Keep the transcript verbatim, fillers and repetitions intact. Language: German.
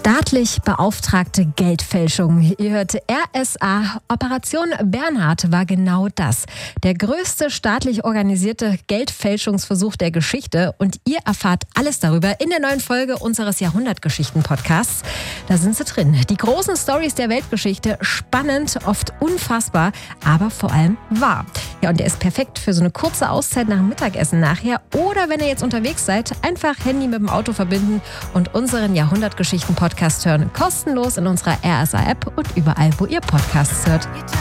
Staatlich beauftragte Geldfälschung. Ihr hört R S A. Operation Bernhard war genau das. Der größte staatlich organisierte Geldfälschungsversuch der Geschichte. Und ihr erfahrt alles darüber in der neuen Folge unseres Jahrhundertgeschichten-Podcasts. Da sind sie drin. Die großen Storys der Weltgeschichte. Spannend, oft unfassbar, aber vor allem wahr. Ja, und der ist perfekt für so eine kurze Auszeit nach dem Mittagessen nachher. Oder wenn ihr jetzt unterwegs seid, einfach Handy mit dem Auto verbinden und unseren Jahrhundertgeschichten-Podcast hören. Kostenlos in unserer R S A-App und überall, wo ihr Podcasts hört.